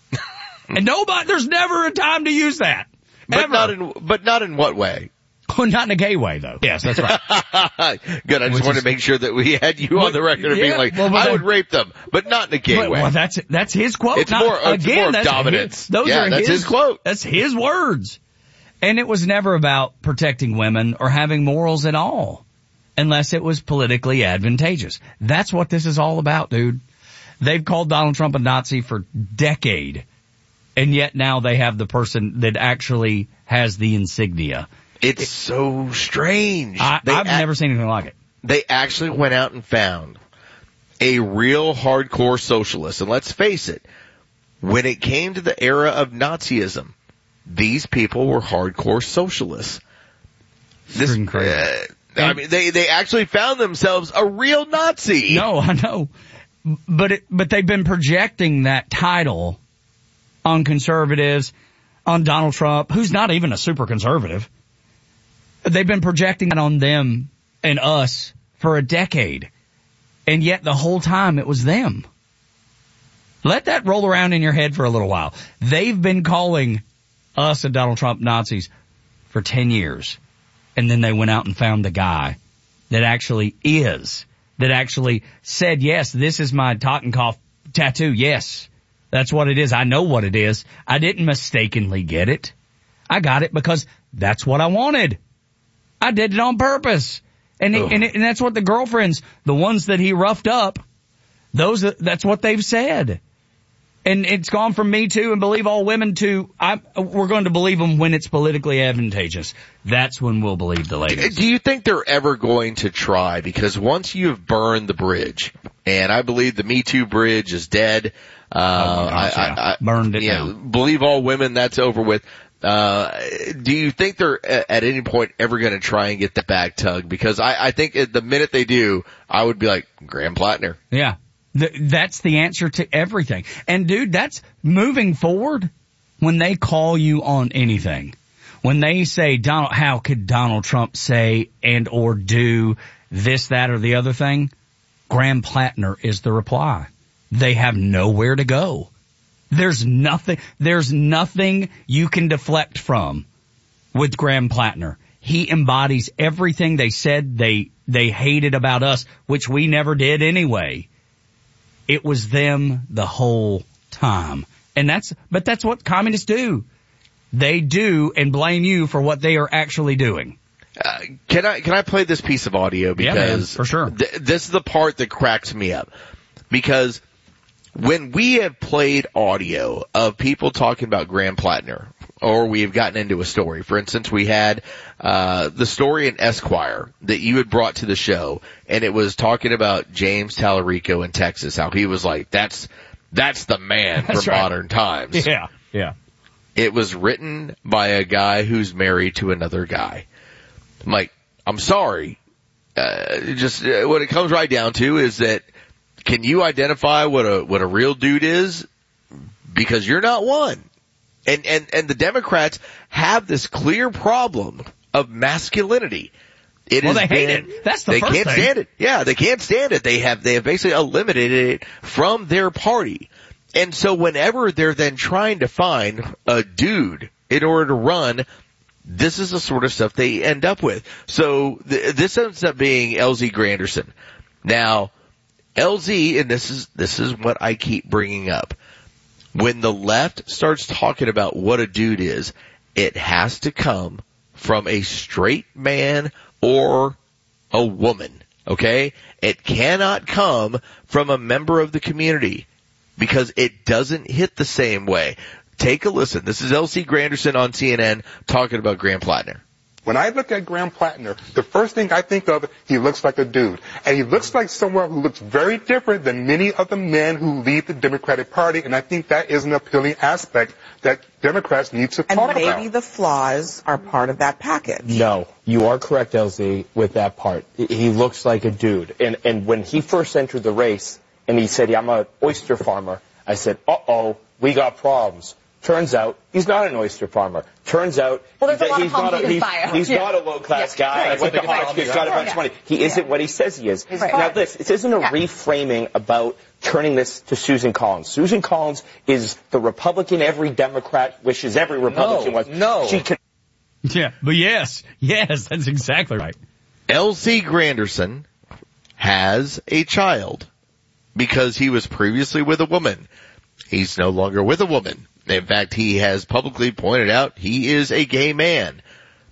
And nobody, there's never a time to use that. But Ever. not in, but not in what way? Oh, not in a gay way, though. Yes, that's right. Good. I just Which wanted is, to make sure that we had you well, on the record of yeah, being like, well, I that, would rape them, but not in a gay but, way. Well, that's that's his quote. It's not, more, it's again, more of that's dominance. His, those yeah, are that's his, his quote. That's his words. And it was never about protecting women or having morals at all, unless it was politically advantageous. That's what this is all about, dude. They've called Donald Trump a Nazi for decade. And yet now they have the person that actually has the insignia. It's it, so strange. I, I've ac- never seen anything like it. They actually went out and found a real hardcore socialist. And let's face it, when it came to the era of Nazism, these people were hardcore socialists. This, uh, I mean, they, they actually found themselves a real Nazi. No, I know. But it, but they've been projecting that title on conservatives, on Donald Trump, who's not even a super conservative. They've been projecting it on them and us for a decade. And yet the whole time it was them. Let that roll around in your head for a little while. They've been calling us and Donald Trump Nazis for ten years. And then they went out and found the guy that actually is, that actually said, yes, this is my Totenkopf tattoo. Yes. That's what it is. I know what it is. I didn't mistakenly get it. I got it because that's what I wanted. I did it on purpose. And it, and, it, and that's what the girlfriends, the ones that he roughed up, those, that's what they've said. And it's gone from Me Too and believe all women to, I, we're going to believe them when it's politically advantageous. That's when we'll believe the ladies. Do you think they're ever going to try? Because once you've burned the bridge, and I believe the Me Too bridge is dead, uh, oh gosh, I, yeah. I, I burned it yeah, down. Believe all women, that's over with. Uh, do you think they're at any point ever going to try and get the back tug? Because I, I think the minute they do, I would be like, Graham Plattner. Yeah. Th- that's the answer to everything. And dude, that's moving forward when they call you on anything. When they say, Donald, how could Donald Trump say and or do this, that, or the other thing? Graham Plattner is the reply. They have nowhere to go. There's nothing, there's nothing you can deflect from with Graham Plattner. He embodies everything they said they, they hated about us, which we never did anyway. It was them the whole time. And that's, but that's what communists do. They do and blame you for what they are actually doing. Uh, can I, can I play this piece of audio? Because yeah, man, for sure. Th- this is the part that cracks me up. Because when we have played audio of people talking about Graham Plattner, or we have gotten into a story, for instance, we had, uh, the story in Esquire that you had brought to the show, and it was talking about James Tallarico in Texas, how he was like, that's, that's the man That's from right. modern times. Yeah, yeah. It was written by a guy who's married to another guy. I'm like, I'm sorry. Uh, just, uh, what it comes right down to is that, can you identify what a, what a real dude is? Because you're not one. And, and, and the Democrats have this clear problem of masculinity. It well, has they hate been, it. That's the they first can't thing. stand it. Yeah, they can't stand it. They have, they have basically eliminated it from their party. And so whenever they're then trying to find a dude in order to run, this is the sort of stuff they end up with. So th- this ends up being L Z Granderson. Now, L Z, and this is, this is what I keep bringing up. When the left starts talking about what a dude is, it has to come from a straight man or a woman, okay? It cannot come from a member of the community because it doesn't hit the same way. Take a listen. This is L Z Granderson on C N N talking about Graham Plattner. When I look at Graham Plattner, the first thing I think of, he looks like a dude. And he looks like someone who looks very different than many of the men who lead the Democratic Party, and I think that is an appealing aspect that Democrats need to and talk maybe about. Maybe the flaws are part of that package. No, you are correct, L Z, with that part. He looks like a dude. And, and when he first entered the race, and he said, yeah, I'm an oyster farmer, I said, uh-oh, we got problems. Turns out he's not an oyster farmer. Turns out well, that a he's, not a, he's, he's yeah. not a low-class yeah. guy. Right. Went to Hawks, he's trying to bunch yeah. money. He yeah. isn't what he says he is. Right. Now this, this isn't a yeah. reframing about turning this to Susan Collins. Susan Collins is the Republican every Democrat wishes every Republican no, was. No, she can. Yeah, but yes, yes, that's exactly right. L Z Granderson has a child because he was previously with a woman. He's no longer with a woman. In fact, he has publicly pointed out he is a gay man.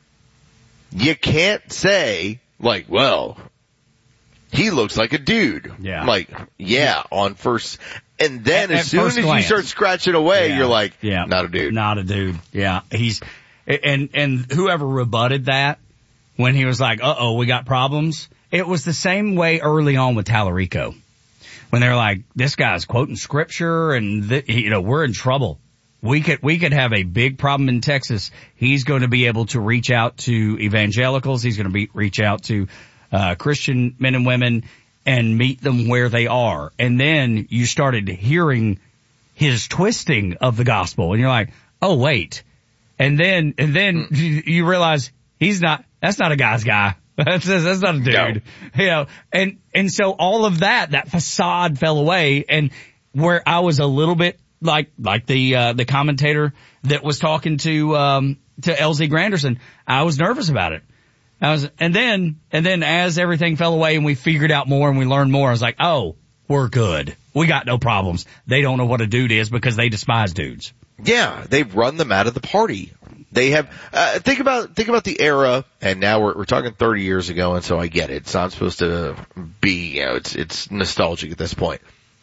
You can't say, like, well, he looks like a dude. Yeah. Like, yeah, on first, and then At- as at soon as first glance. you start scratching away, Yeah. you're like, yeah. not a dude. Not a dude. Yeah. He's, and, and whoever rebutted that when he was like, uh oh, we got problems. It was the same way early on with Tallarico. When they're like, this guy's quoting scripture and, th- you know, we're in trouble. We could, we could have a big problem in Texas. He's going to be able to reach out to evangelicals. He's going to be, reach out to, uh, Christian men and women and meet them where they are. And then you started hearing his twisting of the gospel and you're like, oh wait. And then, and then mm. you, you realize he's not, that's not a guy's guy. That's, that's not a dude. No. You know, and, and so all of that, that facade fell away. And where I was a little bit like, like the, uh, the commentator that was talking to, um, to L Z Granderson, I was nervous about it. I was, and then, and then as everything fell away and we figured out more and we learned more, I was like, oh, we're good. We got no problems. They don't know what a dude is because they despise dudes. Yeah, they've run them out of the party. They have, uh, think about, think about the era, and now we're, we're talking thirty years ago, and so I get it. It's not supposed to be, you know, it's, it's nostalgic at this point.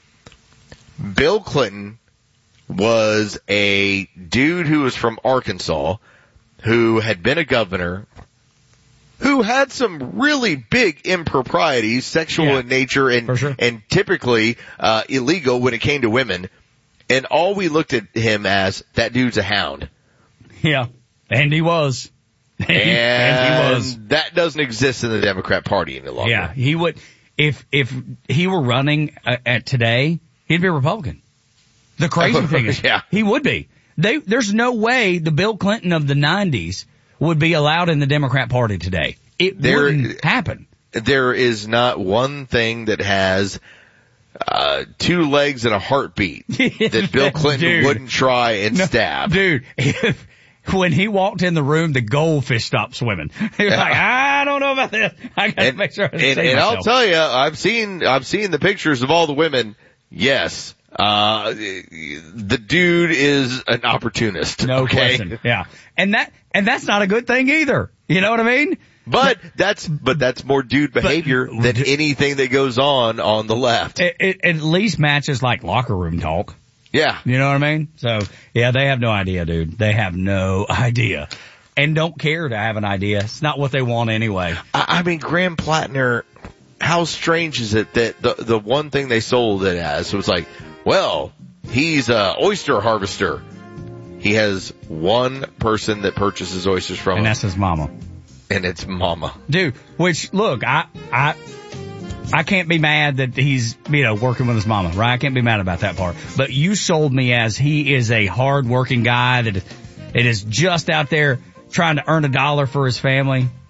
Bill Clinton was a dude who was from Arkansas, who had been a governor, who had some really big improprieties, sexual Yeah, in nature and, sure. and typically, uh, illegal when it came to women. And all we looked at him as, that dude's a hound. Yeah. And he was. And, and, he, and he was. That doesn't exist in the Democrat Party any longer. Yeah, he would, if, if he were running uh, at today, he'd be a Republican. The crazy thing is, yeah. he would be. They, there's no way the Bill Clinton of the nineties would be allowed in the Democrat Party today. It There- wouldn't happen. There is not one thing that has uh two legs and a heartbeat that Bill Clinton Dude. wouldn't try and No, stab. Dude, if, when he walked in the room, the goldfish stopped swimming. He was like, I don't know about this. I gotta And, make sure I and, save and I'll myself. tell you, I've seen, I've seen the pictures of all the women. Yes. Uh, the dude is an opportunist. No okay? question. Yeah. And that, and that's not a good thing either. You know what I mean? But that's, but that's more dude behavior But- than anything that goes on on the left. It, it at least matches like locker room talk. Yeah. You know what I mean? So, yeah, they have no idea, dude. They have no idea. And don't care to have an idea. It's not what they want anyway. I, I mean, Graham Plattner, how strange is it that the, the one thing they sold it as was like, well, he's a oyster harvester. He has one person that purchases oysters from him. And that's his mama. And it's mama. Dude, which, look, I, I, I can't be mad that he's, you know, working with his mama, right? I can't be mad about that part. But you sold me as he is a hard-working guy that, that is just out there trying to earn a dollar for his family.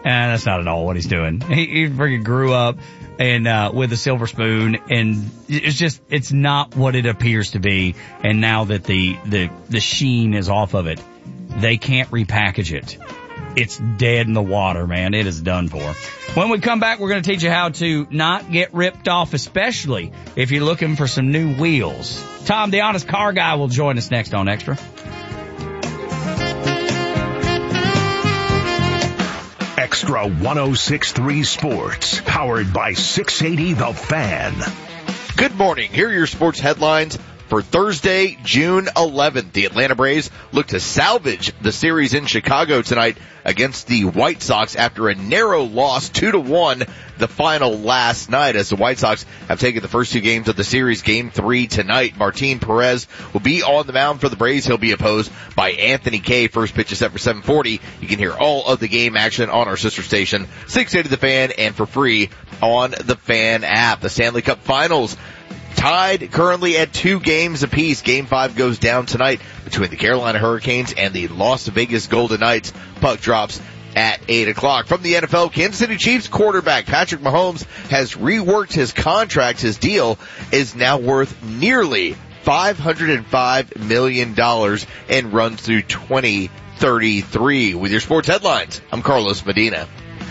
And that's not at all what he's doing. He, he freaking grew up and, uh, with a silver spoon, and it's just, it's not what it appears to be. And now that the, the, the sheen is off of it, they can't repackage it. It's dead in the water, man. It is done for. When we come back, we're going to teach you how to not get ripped off, especially if you're looking for some new wheels. Tom, the honest car guy, will join us next on Extra. Extra one oh six point three Sports, powered by six eighty The Fan. Good morning. Here are your sports headlines for Thursday, June eleventh. The Atlanta Braves look to salvage the series in Chicago tonight against the White Sox after a narrow loss, two to one, the final last night, as the White Sox have taken the first two games of the series. Game three tonight. Martin Perez will be on the mound for the Braves. He'll be opposed by Anthony Kay. First pitch is set for seven forty. You can hear all of the game action on our sister station, six eighty The Fan, and for free on the Fan app. The Stanley Cup Finals tied currently at two games apiece. Game five goes down tonight between the Carolina Hurricanes and the Las Vegas Golden Knights. Puck drops at eight o'clock. From the N F L, Kansas City Chiefs quarterback Patrick Mahomes has reworked his contract. His deal is now worth nearly five hundred five million dollars and runs through twenty thirty-three. With your sports headlines, I'm Carlos Medina.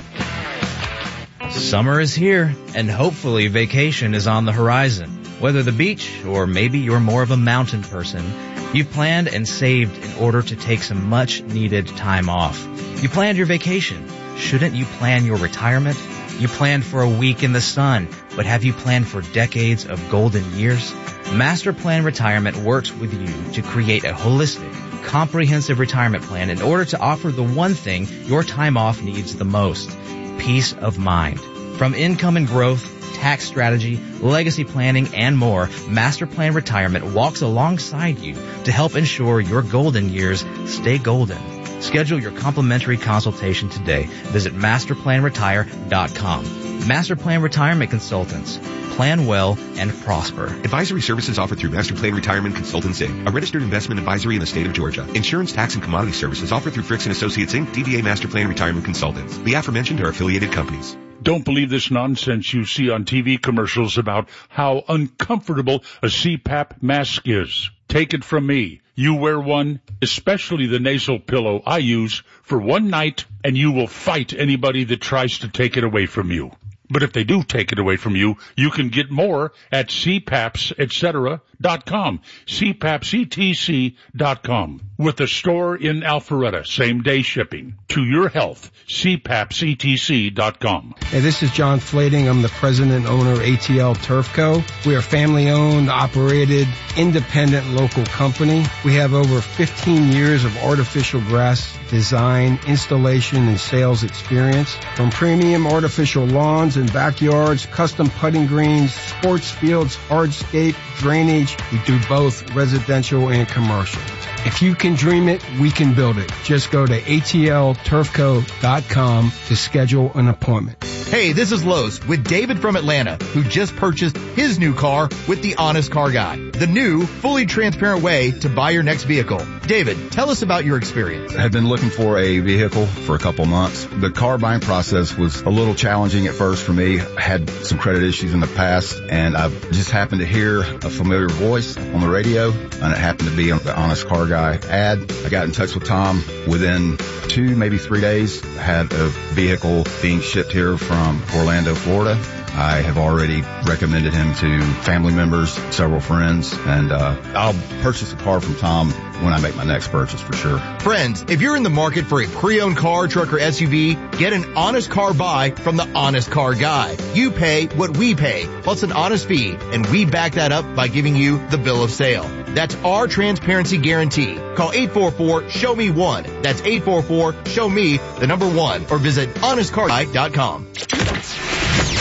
Summer is here, and hopefully vacation is on the horizon. Whether the beach or maybe you're more of a mountain person, you've planned and saved in order to take some much needed time off. You planned your vacation. Shouldn't you plan your retirement? You planned for a week in the sun, but have you planned for decades of golden years? Master Plan Retirement works with you to create a holistic, comprehensive retirement plan in order to offer the one thing your time off needs the most: peace of mind. From income and growth, tax strategy, legacy planning, and more, Master Plan Retirement walks alongside you to help ensure your golden years stay golden. Schedule your complimentary consultation today. Visit master plan retire dot com. Master Plan Retirement Consultants. Plan well and prosper. Advisory services offered through Master Plan Retirement Consultants, Incorporated, a registered investment advisory in the state of Georgia. Insurance, tax, and commodity services offered through Fricks and Associates, Incorporated, D B A Master Plan Retirement Consultants. The aforementioned are affiliated companies. Don't believe this nonsense you see on T V commercials about how uncomfortable a C PAP mask is. Take it from me. You wear one, especially the nasal pillow I use, for one night, and you will fight anybody that tries to take it away from you. But if they do take it away from you, you can get more at C PAPS, et cetera dot com. C PAPS E T C dot com. With a store in Alpharetta, same day shipping. To your health, C PAPS E T C dot com. Hey, this is John Flading. I'm the president and owner of A T L Turf Co. We are a family-owned, operated, independent local company. We have over fifteen years of artificial grass design, installation, and sales experience. From premium artificial lawns and backyards, custom putting greens, sports fields, hardscape, drainage, we do both residential and commercial. If you can dream it, we can build it. Just go to A T L turf co dot com to schedule an appointment. Hey, this is Lowe's with David from Atlanta, who just purchased his new car with the Honest Car Guy, the new, fully transparent way to buy your next vehicle. David, tell us about your experience. I had been looking for a vehicle for a couple months. The car buying process was a little challenging at first for me. I had some credit issues in the past, and I just happened to hear a familiar voice on the radio, and it happened to be on the Honest Car Guy ad. I got in touch with Tom. Within two, maybe three days, I had a vehicle being shipped here from Orlando, Florida. I have already recommended him to family members, several friends, and uh I'll purchase a car from Tom when I make my next purchase for sure. Friends, if you're in the market for a pre-owned car, truck, or S U V, get an honest car buy from the Honest Car Guy. You pay what we pay, plus an honest fee, and we back that up by giving you the bill of sale. That's our transparency guarantee. Call eight four four, show me one. That's eight four four, show me the number one, or visit honest car guy dot com.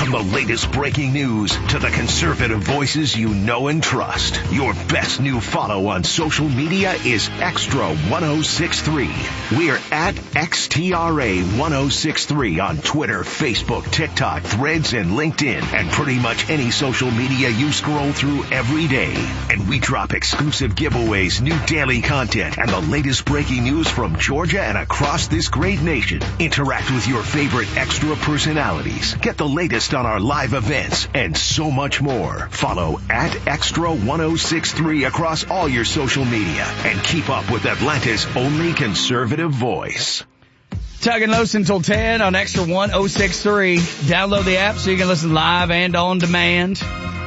From the latest breaking news to the conservative voices you know and trust, your best new follow on social media is Extra ten sixty-three. We're at X T R A ten sixty-three on Twitter, Facebook, TikTok, Threads, and LinkedIn, and pretty much any social media you scroll through every day. And we drop exclusive giveaways, new daily content, and the latest breaking news from Georgia and across this great nation. Interact with your favorite Extra personalities. Get the latest on our live events and so much more. Follow at Extra ten sixty-three across all your social media and keep up with Atlanta's only conservative voice. Tug and Los until ten on Extra ten sixty-three. Download the app so you can listen live and on demand.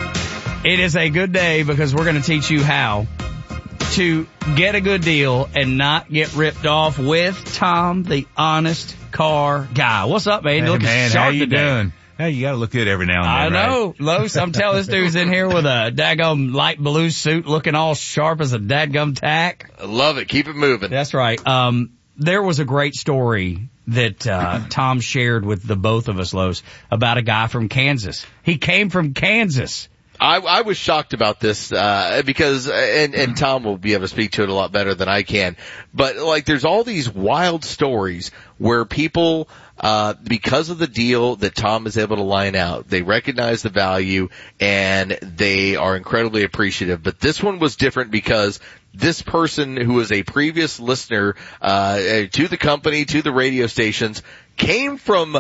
It is a good day because we're going to teach you how to get a good deal and not get ripped off with Tom, the honest car guy. What's up, man? Hey, Looking man, sharp how you today. doing? Hey, you got to look good every now and I then, know, right? Los. I'm telling this dude's in here with a daggum light blue suit, looking all sharp as a dadgum tack. I love it. Keep it moving. That's right. Um, there was a great story that uh Tom shared with the both of us, Los, about a guy from Kansas. He came from Kansas. I, I was shocked about this, uh, because, and, and Tom will be able to speak to it a lot better than I can, but like there's all these wild stories where people, uh, because of the deal that Tom is able to line out, they recognize the value and they are incredibly appreciative. But this one was different because this person who was a previous listener, uh, to the company, to the radio stations, came from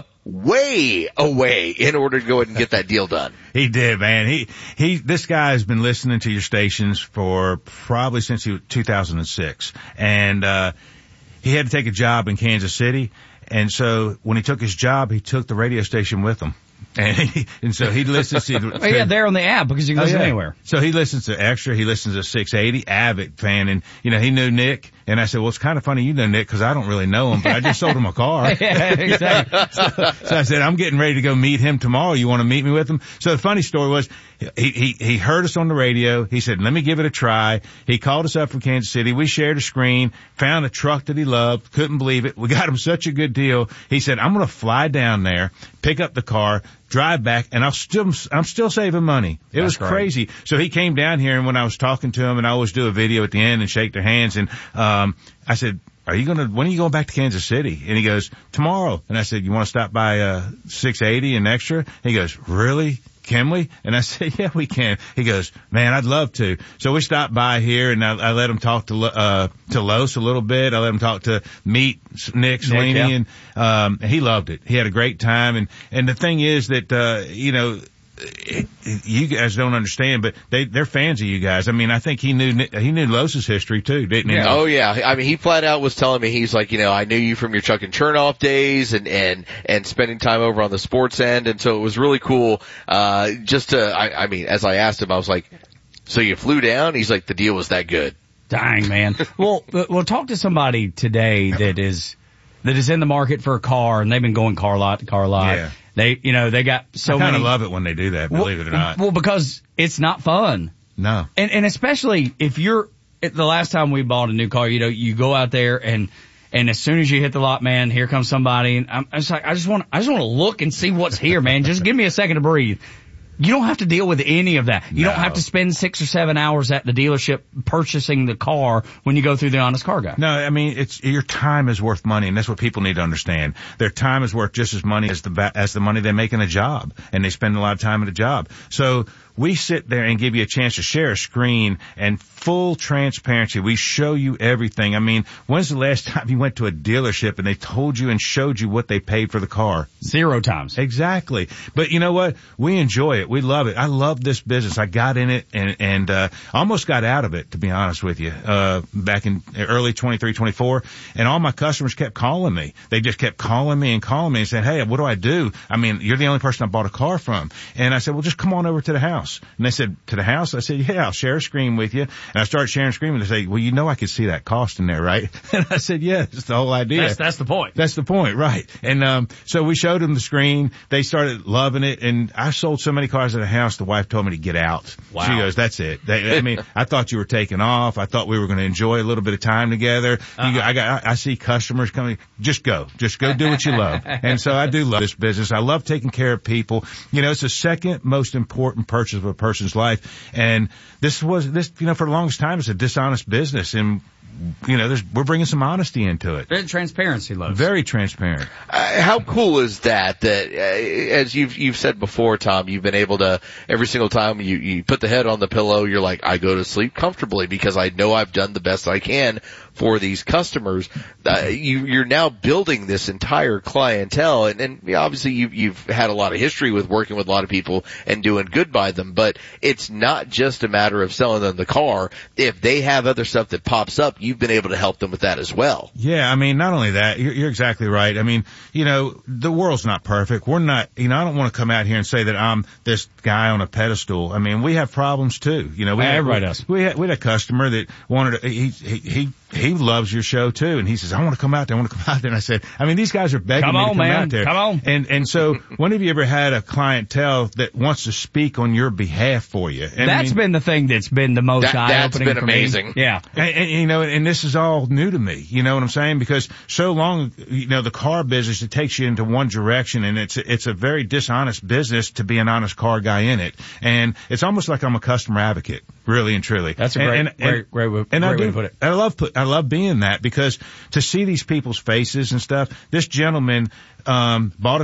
way away in order to go ahead and get that deal done. He did, man. He, he, this guy has been listening to your stations for probably since he, two thousand six. And, uh, he had to take a job in Kansas City. And so when he took his job, he took the radio station with him. And, he, and so he listens to, Oh yeah, they're on the app because you can oh, listen yeah. anywhere. So he listens to Extra, he listens to six eighty, avid fan, and you know, he knew Nick, and I said, well, it's kind of funny you know Nick because I don't really know him, but I just sold him a car. Yeah, exactly. so, so I said, I'm getting ready to go meet him tomorrow. You want to meet me with him? So the funny story was, he, he, he heard us on the radio. He said, let me give it a try. He called us up from Kansas City. We shared a screen, found a truck that he loved, couldn't believe it. We got him such a good deal. He said, I'm going to fly down there, pick up the car, drive back, and I'll still, I'm still saving money. It That's was great. crazy. So he came down here, and when I was talking to him, and I always do a video at the end and shake their hands, and, um, I said, are you gonna, when are you going back to Kansas City? And he goes, tomorrow. And I said, you want to stop by, uh, six eighty and Extra? And he goes, really? Can we? And I said, yeah, we can. He goes, man, I'd love to. So we stopped by here and I, I let him talk to, uh, to Los a little bit. I let him talk to meet Nick Salini, yeah. and, um, he loved it. He had a great time. And, and the thing is that, uh, you know, It, it, you guys don't understand, but they, they're fans of you guys. I mean, I think he knew, he knew Los's history too, didn't he? Yeah. Oh yeah. I mean, he flat out was telling me, he's like, you know, I knew you from your Chuck and Chernoff days and, and, and spending time over on the sports end. And so it was really cool, uh, just to, I, I mean, as I asked him, I was like, so you flew down? He's like, the deal was that good. Dang, man. well, we'll talk to somebody today that is, that is in the market for a car and they've been going car lot to car lot. Yeah. They, you know, they got so I kind of many. love it when they do that, believe well, it or not. Well, because it's not fun. No. And, and especially if you're, the last time we bought a new car, you know, you go out there and, and as soon as you hit the lot, man, here comes somebody and I'm, I'm just like, I just want, I just want to look and see what's here, man. Just give me a second to breathe. You don't have to deal with any of that. You No. don't have to spend six or seven hours at the dealership purchasing the car when you go through the honest car guy. No, I mean, it's, your time is worth money, and that's what people need to understand. Their time is worth just as money as the, as the money they make in a job, and they spend a lot of time at a job. So, we sit there and give you a chance to share a screen and full transparency. We show you everything. I mean, when's the last time you went to a dealership and they told you and showed you what they paid for the car? Zero times. Exactly. But you know what? We enjoy it. We love it. I love this business. I got in it and, and, uh, almost got out of it, to be honest with you, uh, back in early twenty-three, twenty-four. And all my customers kept calling me. They just kept calling me and calling me and saying, hey, what do I do? I mean, you're the only person I bought a car from. And I said, well, just come on over to the house. house. And they said, to the house? I said, yeah, I'll share a screen with you. And I started sharing a screen and they say, well, you know, I could see that cost in there, right? And I said, yeah, that's the whole idea. That's, that's the point. That's the point, right. And, um, so we showed them the screen. They started loving it. And I sold so many cars at the house, the wife told me to get out. Wow. She goes, that's it. They, I mean, I thought you were taking off. I thought we were going to enjoy a little bit of time together. Uh-huh. You, I got, I see customers coming. Just go. Just go do what you love. And so I do love this business. I love taking care of people. You know, it's the second most important purchase of a person's life. And this was, this, you know, for the longest time, it's a dishonest business. And, you know, there's, we're bringing some honesty into it. Very transparency, Lowe's. Very transparent. Uh, how cool is that? That uh, as you've you've said before, Tom, you've been able to every single time you you put the head on the pillow, you're like, I go to sleep comfortably because I know I've done the best I can for these customers. Uh, you, you're now building this entire clientele, and, and obviously you, you've had a lot of history with working with a lot of people and doing good by them. But it's not just a matter of selling them the car. If they have other stuff that pops up, you've been able to help them with that as well. Yeah, I mean, not only that, you're, you're exactly right. I mean, you know, the world's not perfect. We're not, you know, I don't want to come out here and say that I'm this guy on a pedestal. I mean, we have problems too. You know, we yeah, had, everybody we, does. We had, we had a customer that wanted to, he, he, he, he loves your show too. And he says, I want to come out there. I want to come out there. And I said, I mean, these guys are begging come me on, to come man. out there. Come on. And, and so when have you ever had a clientele that wants to speak on your behalf for you? And that's I mean, been the thing that's been the most that, eye-opening that's been for amazing. Me. Yeah. And, and, you know, and this is all new to me. You know what I'm saying? Because so long, you know, the car business, it takes you into one direction, and it's, it's a very dishonest business to be an honest car guy in it. And it's almost like I'm a customer advocate, really and truly. That's a great, and, and, great, great, great, and great I do, way to put it. I love put, I love being that because to see these people's faces and stuff, this gentleman, um, bought a